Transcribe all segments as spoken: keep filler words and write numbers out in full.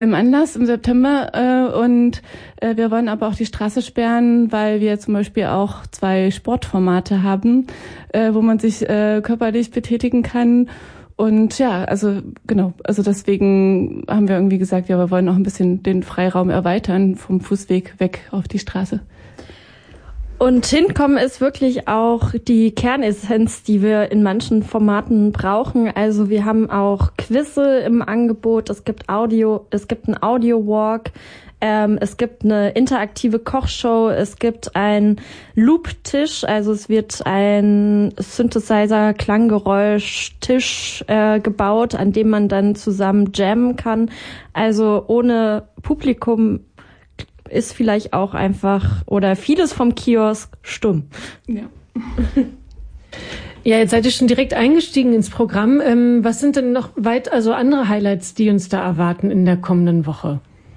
Im Anlass im September äh, und äh, wir wollen aber auch die Straße sperren, weil wir zum Beispiel auch zwei Sportformate haben, äh, wo man sich äh, körperlich betätigen kann. Und ja, also genau, also deswegen haben wir irgendwie gesagt, ja, wir wollen auch ein bisschen den Freiraum erweitern vom Fußweg weg auf die Straße. Und hinkommen ist wirklich auch die Kernessenz, die wir in manchen Formaten brauchen. Also wir haben auch Quizze im Angebot, es gibt Audio, es gibt einen Audio-Walk, ähm, es gibt eine interaktive Kochshow, es gibt einen Loop-Tisch, also es wird ein Synthesizer-Klanggeräusch-Tisch äh, gebaut, an dem man dann zusammen jammen kann. Also ohne Publikum ist vielleicht auch einfach oder vieles vom Kiosk stumm. Ja. Ja, jetzt seid ihr schon direkt eingestiegen ins Programm. Ähm, was sind denn noch weit, also andere Highlights, die uns da erwarten in der kommenden Woche?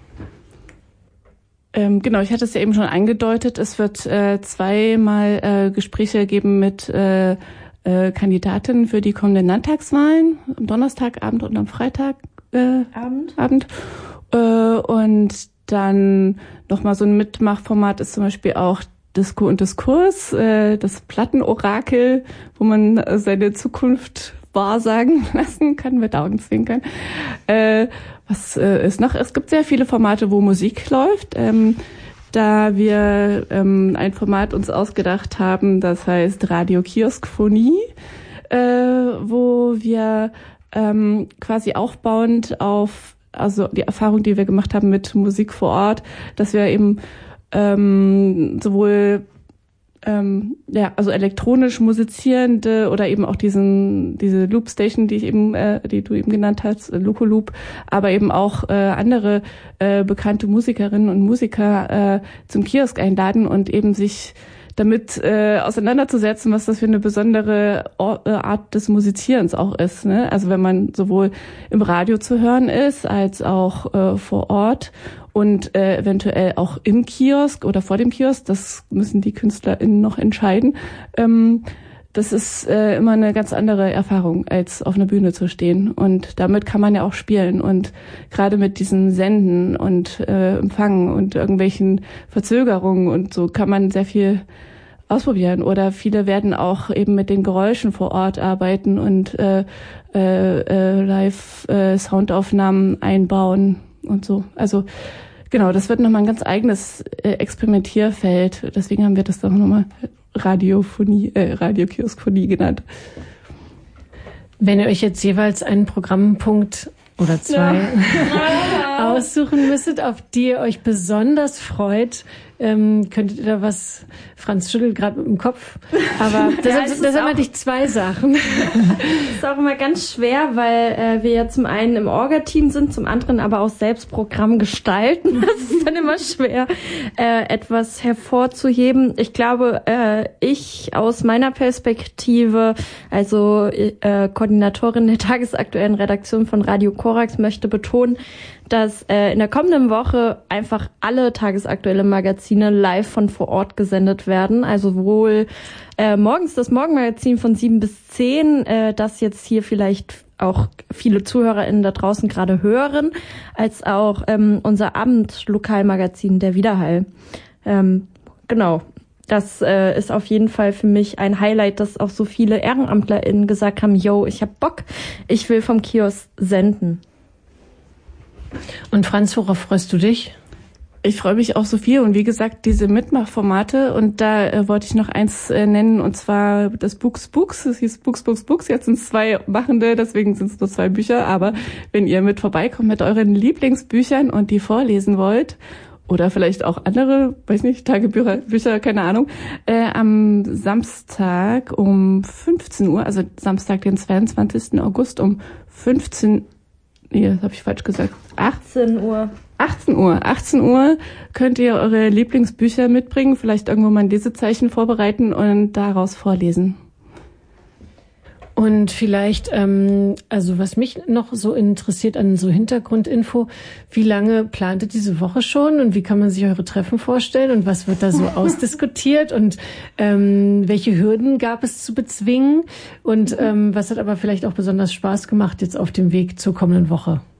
Ähm, genau, ich hatte es ja eben schon angedeutet. Es wird äh, zweimal äh, Gespräche geben mit äh, äh, Kandidatinnen für die kommenden Landtagswahlen, am Donnerstagabend und am Freitagabend. Äh, Abend. Abend. Äh, und dann nochmal so ein Mitmachformat ist zum Beispiel auch Disco und Diskurs, äh, das Plattenorakel, wo man seine Zukunft wahrsagen lassen kann, mit Augenzwinkern. Äh, was äh, ist noch? Es gibt sehr viele Formate, wo Musik läuft. Ähm, da wir ähm, ein Format uns ausgedacht haben, das heißt Radio Kioskphonie, äh, wo wir ähm, quasi aufbauend auf also die Erfahrung, die wir gemacht haben mit Musik vor Ort, dass wir eben ähm, sowohl ähm, ja also elektronisch musizierende oder eben auch diesen diese Loopstation, die ich eben äh, die du eben genannt hast, Loco Loop, aber eben auch äh, andere äh, bekannte Musikerinnen und Musiker äh, zum Kiosk einladen und eben sich damit äh, auseinanderzusetzen, was das für eine besondere Art des Musizierens auch ist. Ne? Also wenn man sowohl im Radio zu hören ist, als auch äh, vor Ort und äh, eventuell auch im Kiosk oder vor dem Kiosk, das müssen die KünstlerInnen noch entscheiden. Ähm, das ist äh, immer eine ganz andere Erfahrung, als auf einer Bühne zu stehen. Und damit kann man ja auch spielen. Und gerade mit diesen Senden und äh, Empfangen und irgendwelchen Verzögerungen und so kann man sehr viel ausprobieren. Oder viele werden auch eben mit den Geräuschen vor Ort arbeiten und äh, äh, äh, Live-Soundaufnahmen äh, einbauen und so. Also genau, das wird nochmal ein ganz eigenes äh, Experimentierfeld. Deswegen haben wir das doch nochmal Radiophonie, äh, Radiokioskphonie genannt. Wenn ihr euch jetzt jeweils einen Programmpunkt oder zwei ja. aussuchen müsstet, auf die ihr euch besonders freut, ähm, könntet ihr da was, Franz schüttelt gerade mit dem Kopf, aber deshalb, ja, deshalb hatte ich zwei Sachen. Das ist auch immer ganz schwer, weil äh, wir ja zum einen im Orga-Team sind, zum anderen aber auch selbst Programm gestalten. Das ist dann immer schwer, äh, etwas hervorzuheben. Ich glaube, äh, ich aus meiner Perspektive, also äh, Koordinatorin der tagesaktuellen Redaktion von Radio Korax, möchte betonen, dass äh, in der kommenden Woche einfach alle tagesaktuelle Magazine live von vor Ort gesendet werden. Also wohl äh, morgens das Morgenmagazin von sieben bis zehn, äh, das jetzt hier vielleicht auch viele ZuhörerInnen da draußen gerade hören, als auch ähm, unser Abendlokalmagazin, der Widerhall. Ähm, genau. Das äh, ist auf jeden Fall für mich ein Highlight, dass auch so viele EhrenamtlerInnen gesagt haben, yo, ich hab Bock, ich will vom Kiosk senden. Und Franz, worauf freust du dich? Ich freue mich auch so viel und wie gesagt, diese Mitmachformate und da äh, wollte ich noch eins äh, nennen und zwar das Books Books, es hieß Books Books Books, jetzt sind es zwei Machende, deswegen sind es nur zwei Bücher, aber wenn ihr mit vorbeikommt mit euren Lieblingsbüchern und die vorlesen wollt oder vielleicht auch andere, weiß nicht, Tagebücher, Bücher, keine Ahnung, äh, am Samstag um fünfzehn Uhr, also Samstag, den zweiundzwanzigsten August um fünfzehn Nee, das habe ich falsch gesagt. achtzehn Uhr. achtzehn Uhr. achtzehn Uhr könnt ihr eure Lieblingsbücher mitbringen, vielleicht irgendwo mal ein Lesezeichen vorbereiten und daraus vorlesen. Und vielleicht, ähm, also was mich noch so interessiert an so Hintergrundinfo, wie lange plant ihr diese Woche schon und wie kann man sich eure Treffen vorstellen und was wird da so ausdiskutiert und ähm, welche Hürden gab es zu bezwingen und ähm, was hat aber vielleicht auch besonders Spaß gemacht jetzt auf dem Weg zur kommenden Woche?